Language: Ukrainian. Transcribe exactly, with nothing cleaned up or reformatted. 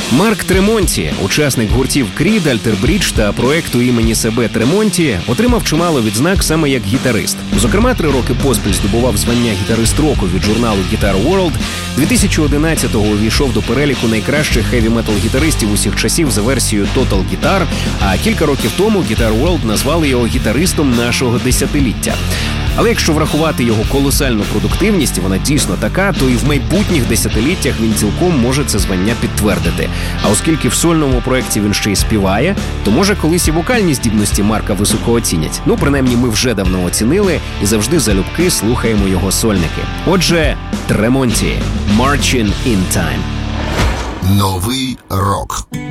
Марк Тремонті, учасник гуртів Крід, Альтер Брідж та проекту імені себе Тремонті, отримав чимало відзнак саме як гітарист. Зокрема, три роки поспіль здобував звання гітарист року від журналу Guitar World. дві тисячі одинадцятого увійшов до переліку найкращих хеві-метал гітаристів усіх часів за версією Total Guitar, а кілька років тому Guitar World назвали його гітаристом нашого десятиліття. Але якщо врахувати його колосальну продуктивність, вона дійсно така, то і в майбутніх десятиліттях він цілком може це звання підтвердити. А оскільки в сольному проєкті він ще й співає, то може колись і вокальні здібності Марка високо оцінять. Ну, принаймні, ми вже давно оцінили і завжди залюбки слухаємо його сольники. Отже, Тремонті, Marching in Time. Новий рок.